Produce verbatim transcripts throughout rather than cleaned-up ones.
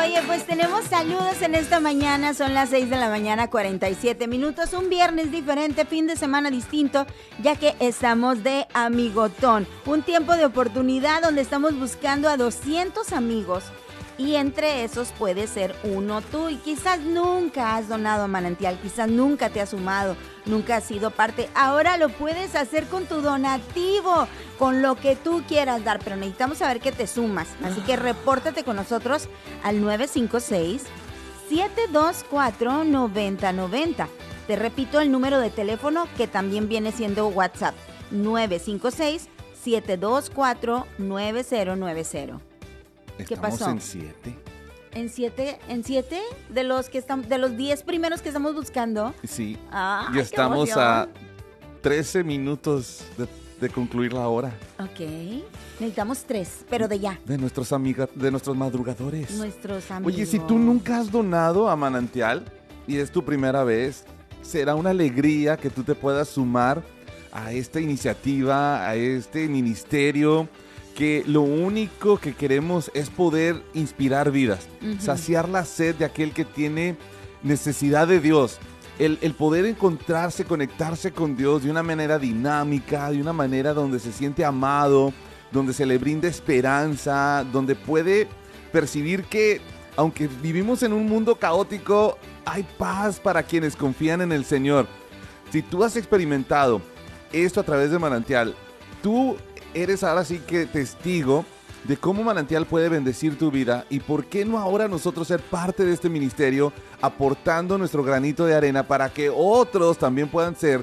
Oye, pues tenemos saludos en esta mañana, son las seis de la mañana, cuarenta y siete minutos, un viernes diferente, fin de semana distinto, ya que estamos de amigotón, un tiempo de oportunidad donde estamos buscando a doscientos amigos y entre esos puede ser uno tú y quizás nunca has donado a Manantial, quizás nunca te has sumado, nunca has sido parte, ahora lo puedes hacer con tu donativo, con lo que tú quieras dar, pero necesitamos saber que te sumas, así que repórtate con nosotros al nueve cinco seis, siete dos cuatro, nueve cero nueve cero. Te repito el número de teléfono que también viene siendo WhatsApp, nueve cinco seis, siete dos cuatro, nueve cero nueve cero. ¿Qué Estamos pasó? en siete. ¿En siete? ¿En siete? De los que están, de los diez primeros que estamos buscando. Sí. Ay, Y qué estamos emoción. a trece minutos de, de concluir la hora. Ok. Necesitamos tres, pero de ya. De nuestros amigas, de nuestros madrugadores. Nuestros amigos. Oye, si tú nunca has donado a Manantial y es tu primera vez, será una alegría que tú te puedas sumar a esta iniciativa, a este ministerio, que lo único que queremos es poder inspirar vidas, Ujú. saciar la sed de aquel que tiene necesidad de Dios, el, el poder encontrarse, conectarse con Dios de una manera dinámica, de una manera donde se siente amado, donde se le brinda esperanza, donde puede percibir que aunque vivimos en un mundo caótico, hay paz para quienes confían en el Señor. Si tú has experimentado esto a través de Manantial, tú eres ahora sí que testigo de cómo Manantial puede bendecir tu vida y por qué no ahora nosotros ser parte de este ministerio aportando nuestro granito de arena para que otros también puedan ser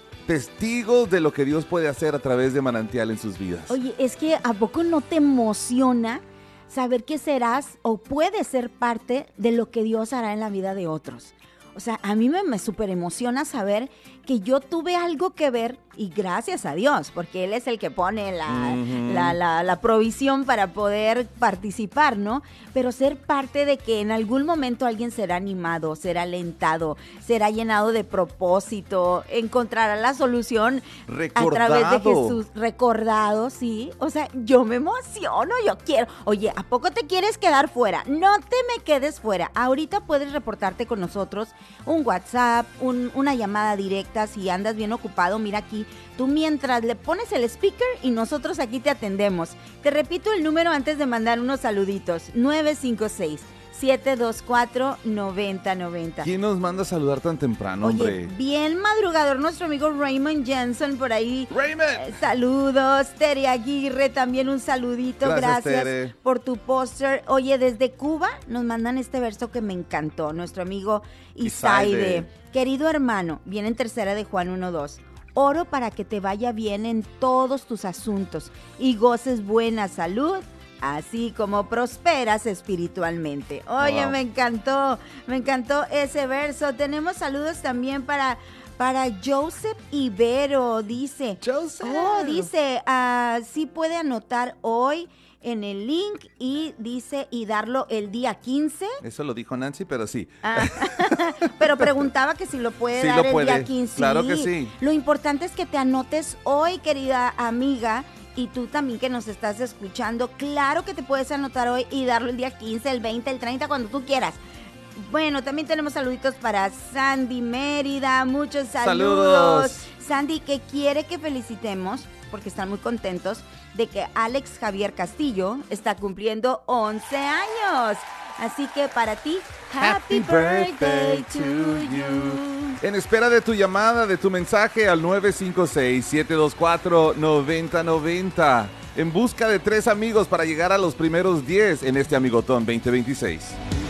testigos de lo que Dios puede hacer a través de Manantial en sus vidas. Oye, es que ¿a poco no te emociona saber que serás o puedes ser parte de lo que Dios hará en la vida de otros? O sea, a mí me, me súper emociona saber que yo tuve algo que ver y gracias a Dios, porque Él es el que pone la, Uh-huh. la, la, la provisión para poder participar, ¿no? Pero ser parte de que en algún momento alguien será animado, será alentado, será llenado de propósito, encontrará la solución a través de Recordado. Jesús, recordado, sí. O sea, yo me emociono, yo quiero. Oye, ¿a poco te quieres quedar fuera? No te me quedes fuera. Ahorita puedes reportarte con nosotros, un WhatsApp, un, una llamada directa, si andas bien ocupado, mira aquí, tú mientras le pones el speaker y nosotros aquí te atendemos. Te repito el número antes de mandar unos saluditos, nueve cinco seis, siete dos cuatro, nueve cero nueve cero. ¿Quién nos manda a saludar tan temprano, Oye, hombre? bien madrugador nuestro amigo Raymond Jensen por ahí. Raymond. Eh, saludos, Tere Aguirre, también un saludito, Gracias, gracias, Tere. por tu póster. Oye, desde Cuba nos mandan este verso que me encantó, nuestro amigo Isaide. Isaide. Querido hermano, viene en tercera de Juan uno dos. Oro para que te vaya bien en todos tus asuntos y goces buena salud, así como prosperas espiritualmente. Oye, Wow. me encantó, me encantó ese verso. Tenemos saludos también para, para Joseph Ibero, dice. Joseph. Oh, dice, ah, sí puede anotar hoy en el link y dice, y darlo el día quince. Eso lo dijo Nancy, pero sí. Ah, pero preguntaba que si lo puede Sí, dar lo el puede. día quince. Claro que sí. Lo importante es que te anotes hoy, querida amiga, y tú también que nos estás escuchando. Claro que te puedes anotar hoy y darlo el día quince, el veinte, el treinta, cuando tú quieras. Bueno, también tenemos saluditos para Sandy Mérida, muchos saludos. Saludos. Sandy, que quiere que felicitemos, porque están muy contentos, de que Alex Javier Castillo está cumpliendo once años. Así que para ti, Happy, birthday to you. En espera de tu llamada, de tu mensaje al nueve cinco seis, siete dos cuatro, nueve cero nueve cero. En busca de tres amigos para llegar a los primeros diez en este Amigotón veinte veintiséis.